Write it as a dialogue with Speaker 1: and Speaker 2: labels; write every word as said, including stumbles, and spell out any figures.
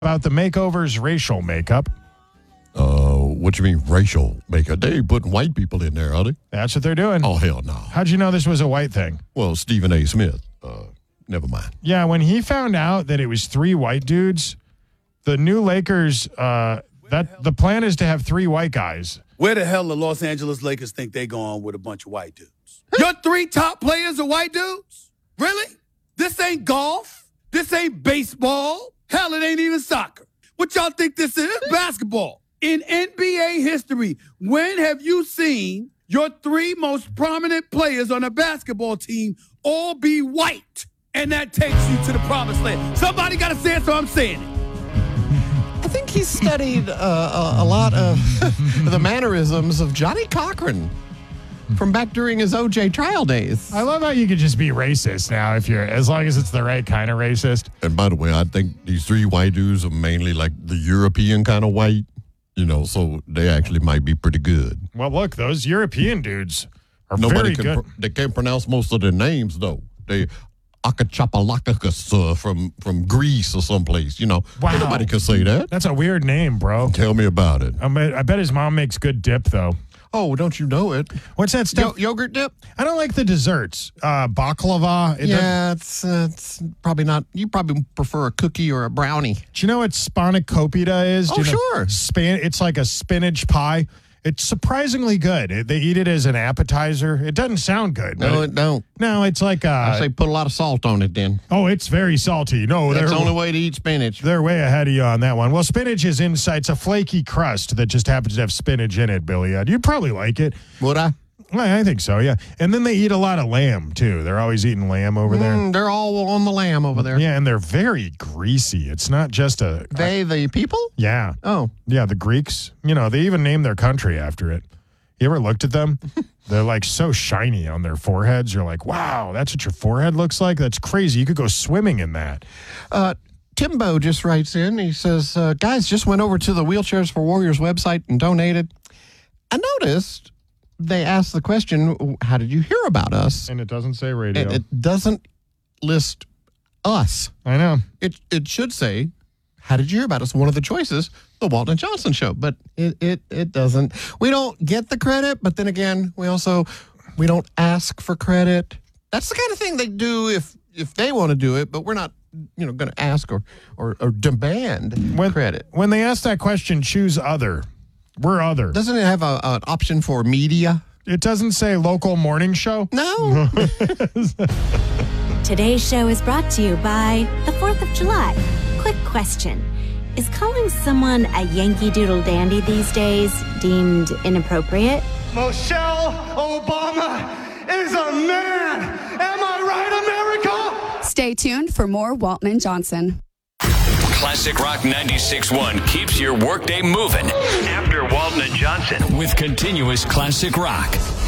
Speaker 1: about the makeover's racial makeup.
Speaker 2: Uh, what you mean racial makeup? They ain't putting white people in there, are they?
Speaker 1: That's what they're doing.
Speaker 2: Oh, hell no.
Speaker 1: How'd you know this was a white thing?
Speaker 2: Well, Stephen A. Smith. Uh, never mind.
Speaker 1: Yeah, when he found out that it was three white dudes, the new Lakers, uh, that the plan is to have three white guys.
Speaker 3: Where the hell the Los Angeles Lakers think they going with a bunch of white dudes? Your three top players are white dudes? Really? This ain't golf. This ain't baseball. Hell, it ain't even soccer. What y'all think this is? It's basketball. In N B A history, when have you seen your three most prominent players on a basketball team all be white? And that takes you to the promised land. Somebody got to say it, so I'm saying it.
Speaker 4: I think he studied uh, a, a lot of the mannerisms of Johnny Cochran from back during his O J trial days.
Speaker 1: I love how you could just be racist now if you're, as long as it's the right kind of racist.
Speaker 2: And by the way, I think these three white dudes are mainly like the European kind of white, you know, so they actually might be pretty good.
Speaker 1: Well, look, those European dudes are
Speaker 2: Nobody
Speaker 1: very
Speaker 2: can
Speaker 1: good.
Speaker 2: Pr- they can't pronounce most of their names, though. They Akachapalakakis uh, from, from Greece or someplace, you know.
Speaker 1: Wow.
Speaker 2: Nobody can say that.
Speaker 1: That's a weird name, bro.
Speaker 2: Tell me about it.
Speaker 1: I bet, I bet his mom makes good dip, though.
Speaker 2: Oh, don't you know it?
Speaker 1: What's that stuff?
Speaker 4: Yo- yogurt dip?
Speaker 1: I don't like the desserts. Uh, baklava. It
Speaker 4: Yeah, it's, uh, it's probably not. You probably prefer a cookie or a brownie.
Speaker 1: Do you know what spanakopita is? Do
Speaker 4: Oh,
Speaker 1: you know,
Speaker 4: sure.
Speaker 1: Span- it's like a spinach pie. It's surprisingly good. It, they eat it as an appetizer. It doesn't sound good. but
Speaker 4: No,
Speaker 1: it,
Speaker 4: it don't.
Speaker 1: no, it's like
Speaker 4: I
Speaker 1: uh
Speaker 4: say put a lot of salt on it then.
Speaker 1: oh, it's very salty. No,
Speaker 4: That's
Speaker 1: they're
Speaker 4: the only way to eat spinach.
Speaker 1: they're way ahead of you on that one. Well, spinach is inside. It's a flaky crust that just happens to have spinach in it, Billy. Uh, you'd probably like it.
Speaker 4: Would I?
Speaker 1: Well, I think so, yeah. And then they eat a lot of lamb, too. They're always eating lamb over there.
Speaker 4: Mm, they're all on the lamb over there.
Speaker 1: Yeah, and they're very greasy. It's not just a...
Speaker 4: They, the people?
Speaker 1: yeah.
Speaker 4: Oh.
Speaker 1: Yeah, the Greeks. You know, they even named their country after it. You ever looked at them? They're like so shiny on their foreheads. You're like, wow, that's what your forehead looks like? That's crazy. You could go swimming in that.
Speaker 4: Uh, Timbo just writes in. He says, uh, guys, just went over to the Wheelchairs for Warriors website and donated. I noticed they asked the question, how did you hear about us?
Speaker 1: And it doesn't say radio.
Speaker 4: And it doesn't list us.
Speaker 1: I know.
Speaker 4: It it should say, how did you hear about us? One of the choices, the Walton and Johnson Show. But it, it, it doesn't. We don't get the credit, but then again, we also, we don't ask for credit. That's the kind of thing they do if if they want to do it, but we're not, you know, going to ask or, or, or demand
Speaker 1: When,
Speaker 4: credit.
Speaker 1: when they ask that question, choose other. We're other.
Speaker 4: Doesn't it have a, an option for media?
Speaker 1: It doesn't say local morning show?
Speaker 4: No.
Speaker 5: Today's show is brought to you by the fourth of July. Quick question. Is calling someone a Yankee Doodle Dandy these days deemed inappropriate?
Speaker 6: Michelle Obama is a man. Am I right, America?
Speaker 7: Stay tuned for more Walton and Johnson.
Speaker 8: Classic Rock ninety-six point one keeps your workday moving. After Walton and Johnson with continuous classic rock.